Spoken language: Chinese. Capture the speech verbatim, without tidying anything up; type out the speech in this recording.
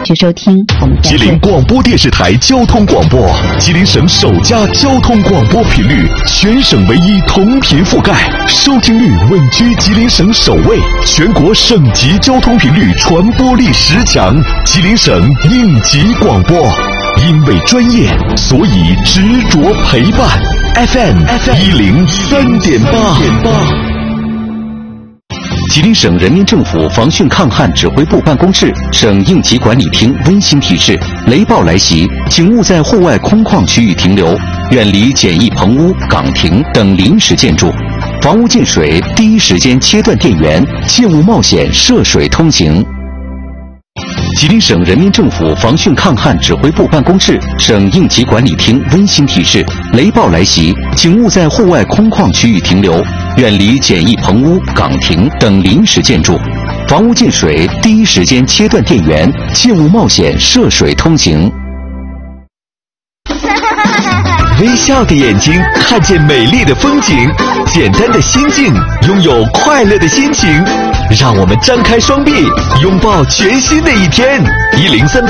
去收听我们吉林广播电视台交通广播，吉林省首家交通广播频率，全省唯一同频覆盖，收听率稳居吉林省首位，全国省级交通频率传播力十强，吉林省应急广播。因为专业，所以执着陪伴。F M 一零三点八。吉林省人民政府防汛抗旱指挥部办公室、省应急管理厅温馨提示：雷暴来袭，请勿在户外空旷区域停留，远离简易棚屋、岗亭等临时建筑。房屋进水，第一时间切断电源，切勿冒险涉水通行。吉林省人民政府防汛抗旱指挥部办公室、省应急管理厅温馨提示：雷暴来袭，请勿在户外空旷区域停留，远离简易棚屋、岗亭等临时建筑。房屋进水，第一时间切断电源，切勿冒险涉水通行。微笑的眼睛看见美丽的风景，简单的心境拥有快乐的心情。让我们张开双臂，拥抱全新的一天。一零三八